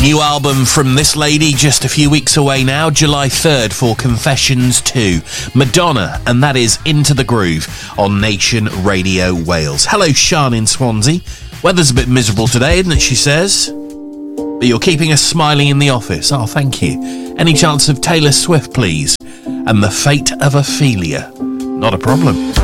New album from this lady just a few weeks away now, July 3rd for Confessions 2. Madonna, and that is Into the Groove on Nation Radio Wales. Hello, Sian in Swansea. Weather's a bit miserable today, isn't it, she says? But you're keeping us smiling in the office. Oh, thank you. Any chance of Taylor Swift, please? And The Fate of Ophelia? Not a problem.